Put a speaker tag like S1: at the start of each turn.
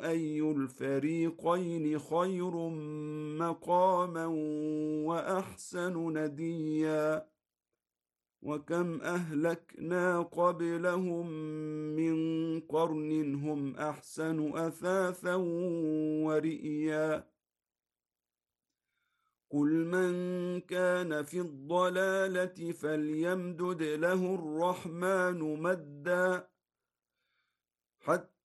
S1: أي الفريقين خير مقاما وأحسن نديا وكم أهلكنا قبلهم من قرن هم أحسن أثاثا ورئيا قل من كان في الضلالة فليمدد له الرحمن مدا حتى